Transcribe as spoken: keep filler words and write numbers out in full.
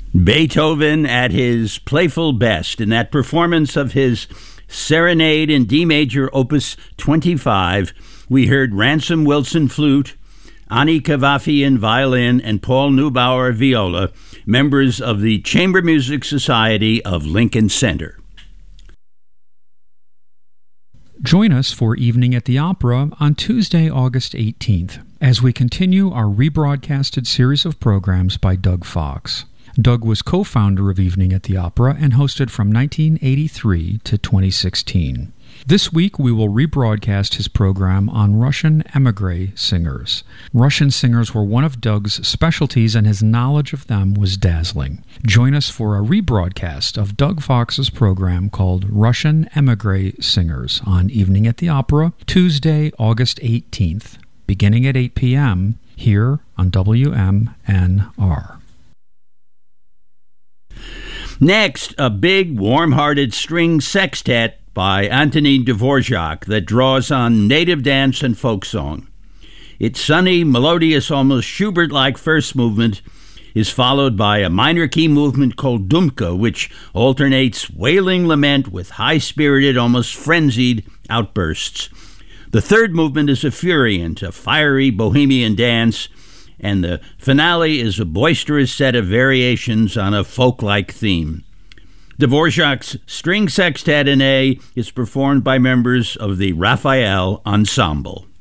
Beethoven at his playful best in that performance of his Serenade in D major, opus twenty-five. We heard Ransom Wilson flute, Ani Cavafian violin, and Paul Neubauer viola, members of the Chamber Music Society of Lincoln Center. Join us for Evening at the Opera on Tuesday, August eighteenth, as we continue our rebroadcasted series of programs by Doug Fox. Doug was co-founder of Evening at the Opera and hosted from nineteen eighty-three to twenty sixteen. This week we will rebroadcast his program on Russian émigré singers. Russian singers were one of Doug's specialties, and his knowledge of them was dazzling. Join us for a rebroadcast of Doug Fox's program called Russian émigré Singers on Evening at the Opera, Tuesday, August eighteenth, beginning at eight p.m. here on W M N R. Next, a big, warm-hearted string sextet by Antonin Dvorak that draws on native dance and folk song. Its sunny, melodious, almost Schubert-like first movement is followed by a minor key movement called Dumka, which alternates wailing lament with high-spirited, almost frenzied outbursts. The third movement is effervescent, a fiery bohemian dance, and the finale is a boisterous set of variations on a folk-like theme. Dvorak's String Sextet in A is performed by members of the Raphael Ensemble.